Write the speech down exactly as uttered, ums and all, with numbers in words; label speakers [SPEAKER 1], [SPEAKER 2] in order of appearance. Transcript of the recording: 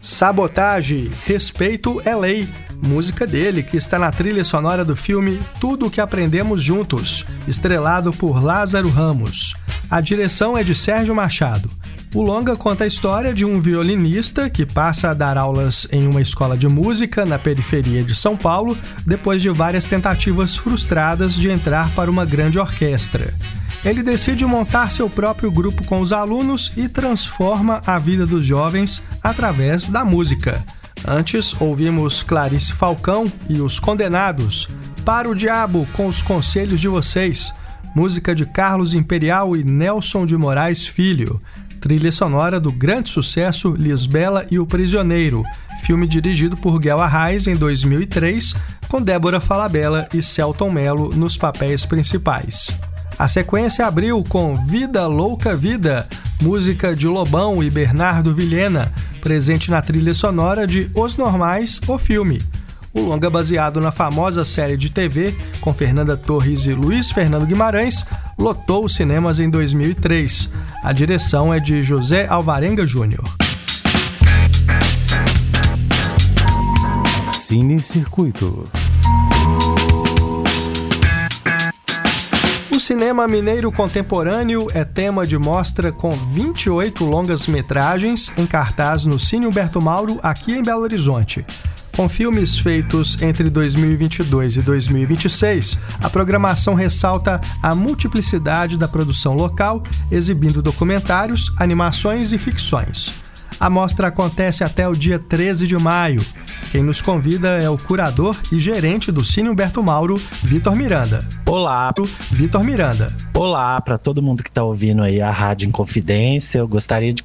[SPEAKER 1] Sabotage, Respeito é Lei, música dele que está na trilha sonora do filme Tudo o que Aprendemos Juntos, estrelado por Lázaro Ramos. A direção é de Sérgio Machado. O longa conta a história de um violinista que passa a dar aulas em uma escola de música na periferia de São Paulo depois de várias tentativas frustradas de entrar para uma grande orquestra. Ele decide montar seu próprio grupo com os alunos e transforma a vida dos jovens através da música. Antes, ouvimos Clarice Falcão e Os Condenados, Para o Diabo com os Conselhos de Vocês, música de Carlos Imperial e Nelson de Moraes Filho, trilha sonora do grande sucesso Lisbela e o Prisioneiro, filme dirigido por Guel Arraes em dois mil e três, com Débora Falabella e Selton Mello nos papéis principais. A sequência abriu com Vida Louca Vida, música de Lobão e Bernardo Vilhena, presente na trilha sonora de Os Normais, o filme. O longa, baseado na famosa série de T V com Fernanda Torres e Luiz Fernando Guimarães, lotou os cinemas em dois mil e três. A direção é de José Alvarenga Júnior.
[SPEAKER 2] Cine Circuito.
[SPEAKER 1] O cinema mineiro contemporâneo é tema de mostra com vinte e oito longas-metragens em cartaz no Cine Humberto Mauro, aqui em Belo Horizonte. Com filmes feitos entre dois mil e vinte e dois e dois mil e vinte e seis, a programação ressalta a multiplicidade da produção local, exibindo documentários, animações e ficções. A mostra acontece até o dia treze de maio. Quem nos convida é o curador e gerente do Cine Humberto Mauro, Vitor Miranda.
[SPEAKER 3] Olá,
[SPEAKER 1] Vitor Miranda.
[SPEAKER 3] Olá para todo mundo que está ouvindo aí a Rádio Inconfidência. Eu gostaria de